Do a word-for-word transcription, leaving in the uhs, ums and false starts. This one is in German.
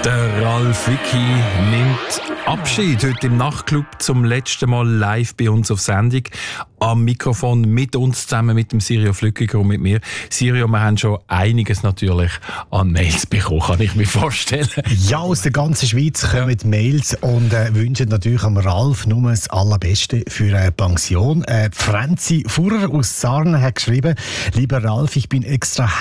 Der Ralf Wicki nimmt Abschied heute im Nachtclub zum letzten Mal live bei uns auf Sendung. Am Mikrofon mit uns zusammen mit dem Sirio Flückiger und mit mir. Sirio, wir haben schon einiges natürlich an Mails bekommen, kann ich mir vorstellen. Ja, aus der ganzen Schweiz kommen ja. Mails und äh, wünschen natürlich am Ralf nur das Allerbeste für eine Pension. Äh, Franzi Fuhrer aus Sarnen hat geschrieben: Lieber Ralf, ich bin extra